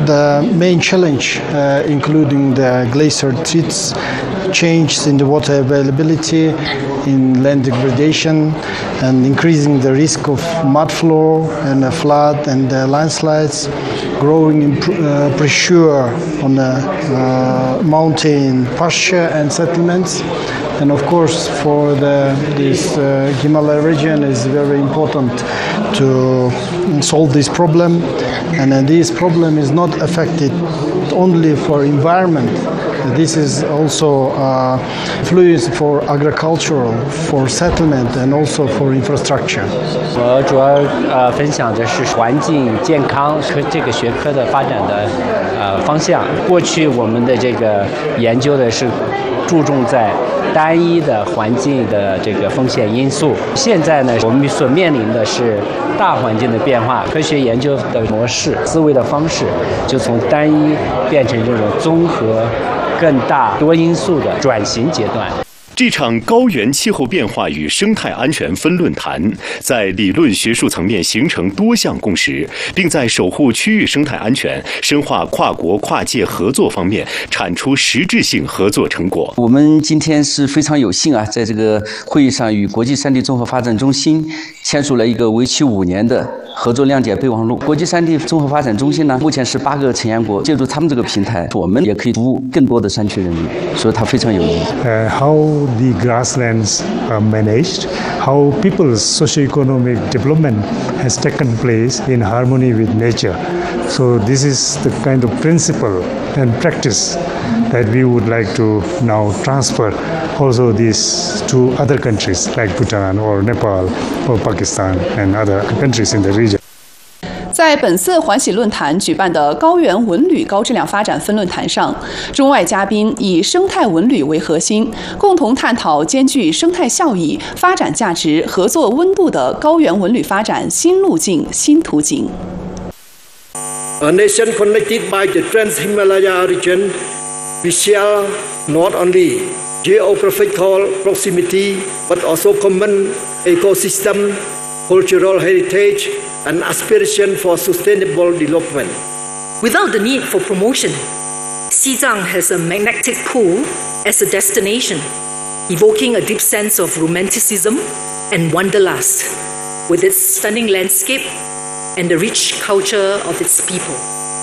the main challenge, including the glacier threats, changes in the water availability, in land degradation, and increasing the risk of mud flow and flood and landslides, growing pressure on the mountain pasture and settlements. And of course, for this Himalaya region is very important to solve this problem. And this problem is not affected only for environment. This is also influence for agricultural, for settlement, and also for infrastructure. 我主要分享的是环境健康这个学科的发展的方向。过去我们的这个研究的是注重在单一的环境的这个风险因素。现在呢，我们所面临的是大环境的变化，科学研究的模式、思维的方式就从单一变成这种综合、更大多因素的转型阶段。 这场高原气候变化与生态安全分论坛在理论学术层面形成多项共识，并在守护区域生态安全、深化跨国跨界合作方面产出实质性合作成果。 我们今天是非常有幸啊，在这个会议上与国际山地综合发展中心签署了一个为期5年的合作谅解备忘录。国际山地综合发展中心呢，目前是8个成员国，借助他们这个平台，我们也可以服务更多的山区人民，所以它非常有意义。 How the grasslands are managed, how people's socio-economic development has taken place in harmony with nature. So this is the kind of principle and practice that we would like to now transfer also this to other countries like Bhutan or Nepal or Pakistan and other countries in the region. 在本次环喜论坛举办的高原文旅高质量发展分论坛上，中外嘉宾以生态文旅为核心，共同探讨兼具生态效益、发展价值、合作温度的高原文旅发展新路径、新途径。 A nation connected by the Trans-Himalaya region, we share not only geographical proximity but also common ecosystem, cultural heritage, and aspiration for sustainable development. Without the need for promotion, Xizang has a magnetic pull as a destination, evoking a deep sense of romanticism and wanderlust, with its stunning landscape and the rich culture of its people.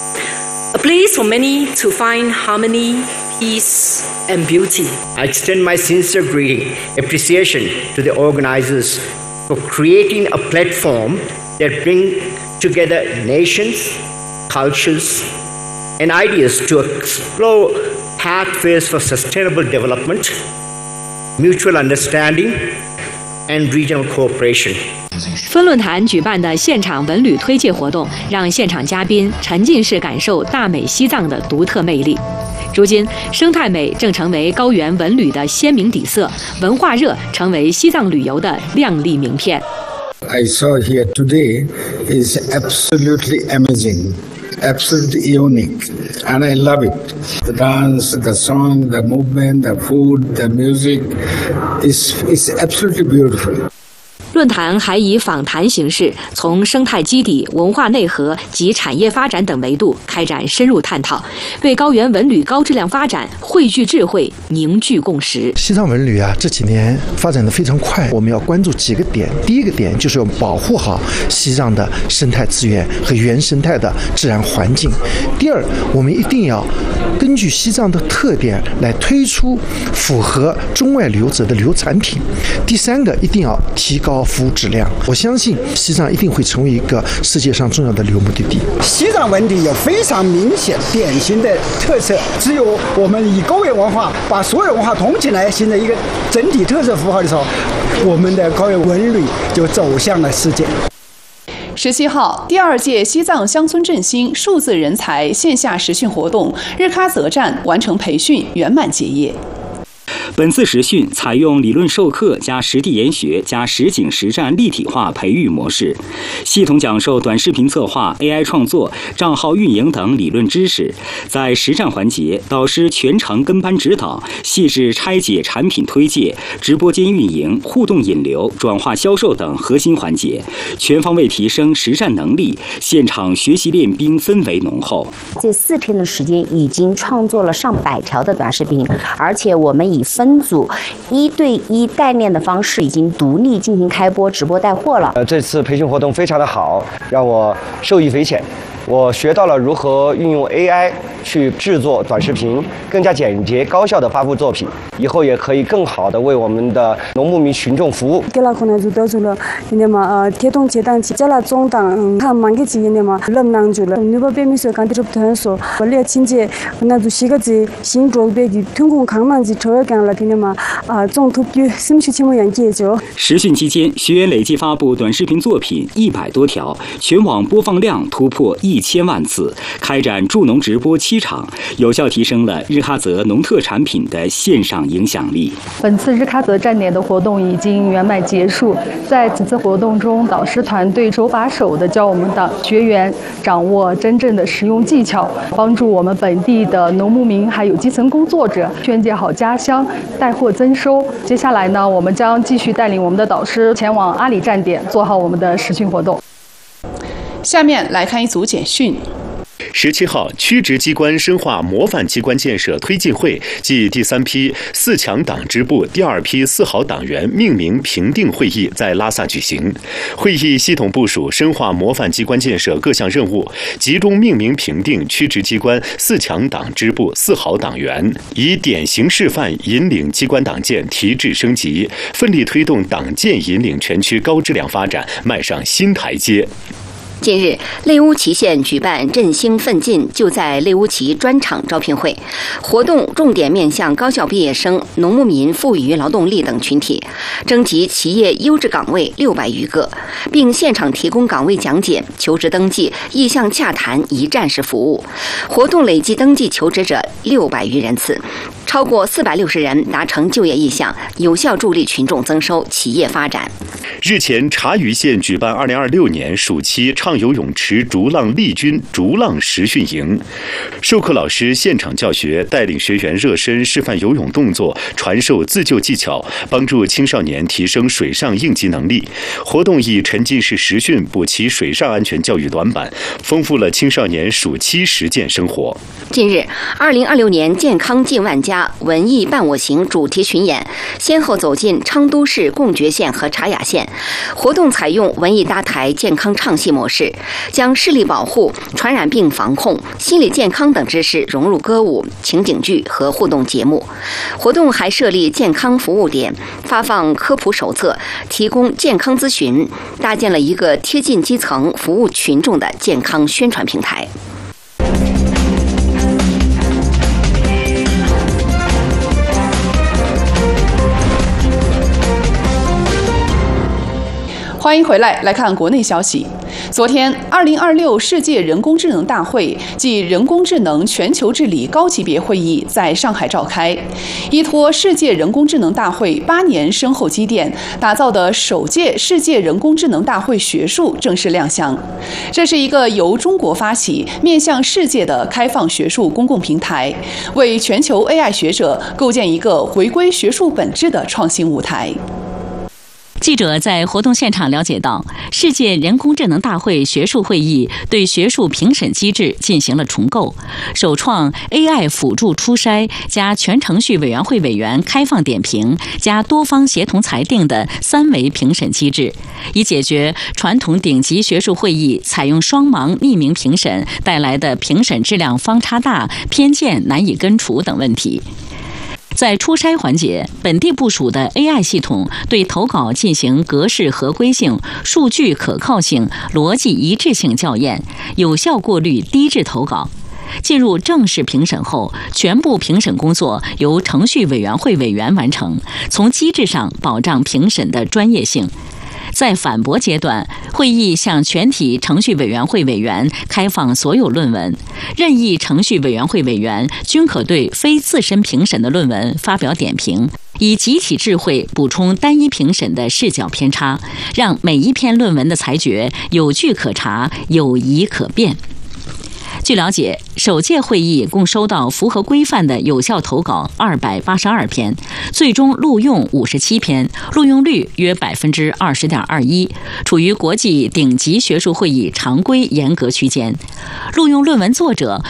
A place for many to find harmony, peace, and beauty. I extend my sincere greeting, appreciation to the organizers for creating a platform that bring together nations, cultures, and ideas to explore pathways for sustainable development, mutual understanding, and regional cooperation. 分论坛举办的现场文旅推介活动，让现场嘉宾沉浸式感受大美西藏的独特魅力。如今，生态美正成为高原文旅的鲜明底色，文化热成为西藏旅游的亮丽名片。 I saw here today is absolutely amazing, absolutely unique, and I love it. The dance, the song, the movement, the food, the music is absolutely beautiful. 论坛还以访谈形式，从生态基底、文化内核及产业发展等维度开展深入探讨，为高原文旅高质量发展汇聚智慧、凝聚共识。 西藏文旅啊，这几年发展得非常快，我们要关注几个点。第一个点就是要保护好西藏的生态资源和原生态的自然环境。第二，我们一定要根据西藏的特点来推出符合中外旅游者的旅游产品。第三个，一定要提高服务质量。我相信西藏一定会成为一个世界上重要的旅游目的地。 西藏文旅有非常明显典型的特色，只有我们以高原文化把所有文化统起来，形成一个整体特色符号的时候，我们的高原文旅就走向了世界。 17号，第2届西藏乡村振兴数字人才线下实训活动日喀则站完成培训，圆满结业。 本次实训采用理论授课加实地研学加实景实战立体化培育模式，系统讲授短视频策划、AI 创作、账号运营等理论知识。在实战环节，导师全程跟班指导，细致拆解产品推介、直播间运营、互动引流、转化销售等核心环节，全方位提升实战能力。现场学习练兵氛围浓厚。 这4天的时间已经创作了上百条的短视频，而且我们以分组1对1代练的方式，已经独立进行开播直播带货了。 这次培训活动非常的好，让我受益匪浅。我学到了如何运用 AI 去制作短视频，更加简洁高效的发布作品，以后也可以更好的为我们的农牧民群众服务。 实训期间，学员累计发布短视频作品100多条，全网播放量突破1000万次，开展助农直播7场，有效提升了日喀则农特产品的线上影响力。 本次日喀则站点的活动已经圆满结束，在此次活动中，导师团队手把手地教我们的学员掌握真正的实用技巧，帮助我们本地的农牧民还有基层工作者宣介好家乡，带货增收。接下来呢，我们将继续带领我们的导师前往阿里站点，做好我们的实训活动。 下面来看一组简讯。 17号，区直机关深化模范机关建设推进会暨第3批4强党支部第2批4好党员命名评定会议在拉萨举行。会议系统部署深化模范机关建设各项任务，集中命名评定区直机关4强党支部4好党员，以典型示范引领机关党建提质升级，奋力推动党建引领全区高质量发展迈上新台阶。 近日，类乌齐县举办振兴奋进就在类乌齐专场招聘会，活动重点面向高校毕业生、农牧民、富余劳动力等群体，征集企业优质岗位600余个，并现场提供岗位讲解、求职登记、意向洽谈一站式服务。活动累计登记求职者600余人次，超过460人达成就业意向，有效助力群众增收、企业发展。 日前，察隅县举办2026年暑期畅游泳池逐浪丽军逐浪实训营，授课老师现场教学，带领学员热身示范游泳动作，传授自救技巧，帮助青少年提升水上应急能力。活动以沉浸式实训补齐水上安全教育短板，丰富了青少年暑期实践生活。 近日，2026年健康近万家文艺伴我行主题巡演先后走进昌都市贡觉县和察雅县。活动采用文艺搭台健康唱戏模式，将视力保护、传染病防控、心理健康等知识融入歌舞、情景剧和互动节目。活动还设立健康服务点，发放科普手册，提供健康咨询，搭建了一个贴近基层、服务群众的健康宣传平台。 欢迎回来，来看国内消息。昨天，2026世界人工智能大会暨人工智能全球治理高级别会议在上海召开。依托世界人工智能大会8年深厚积淀，打造的首届世界人工智能大会学术正式亮相。这是一个由中国发起、面向世界的开放学术公共平台，为全球 AI 学者构建一个回归学术本质的创新舞台。 记者在活动现场了解到，世界人工智能大会学术会议对学术评审机制进行了重构，首创 AI 辅助初筛加全程序委员会委员开放点评加多方协同裁定的3维评审机制，以解决传统顶级学术会议采用双盲匿名评审带来的评审质量方差大、偏见难以根除等问题。在初筛环节，本地部署的 AI 系统对投稿进行格式合规性、数据可靠性、逻辑一致性校验，有效过滤低质投稿。进入正式评审后，全部评审工作由程序委员会委员完成，从机制上保障评审的专业性。 在反驳阶段，会议向全体程序委员会委员开放所有论文，任意程序委员会委员均可对非自身评审的论文发表点评，以集体智慧补充单一评审的视角偏差，让每一篇论文的裁决有据可查，有疑可辩。据了解，首届会议共收到符合规范的有效投稿282篇，最终录用57篇，录用率约20.21%，处于国际顶级学术会议常规严格区间。录用论文作者